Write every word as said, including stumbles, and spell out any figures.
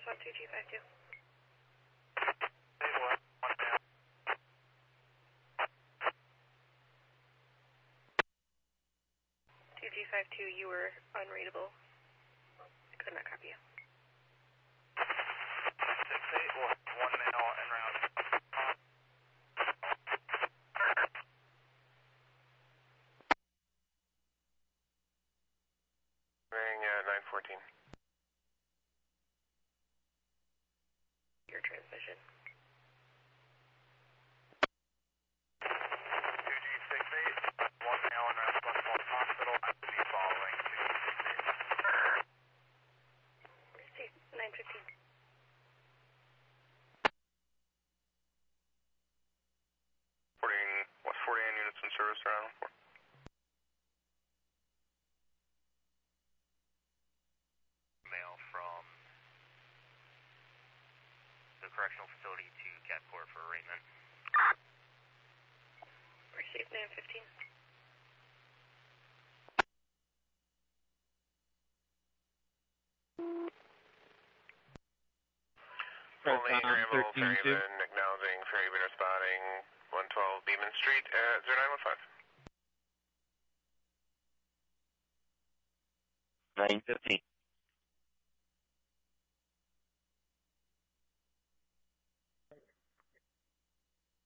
respond to two five two. two G five two, you were unreadable. I could not copy you. six eight one, one male en route. Ring uh, nine fourteen. Your transmission. two G six eight, one male en route to West Falls Hospital. I will be following two G six eight. Receive nine fifteen. Reporting West forty-nine units in service around four. Mail from the correctional facility to Catport for arraignment. Receive nine fifteen. Only Rambo, Ferryman, acknowledging Ferryman responding one twelve Beeman Street at zero nine one five. nine fifteen.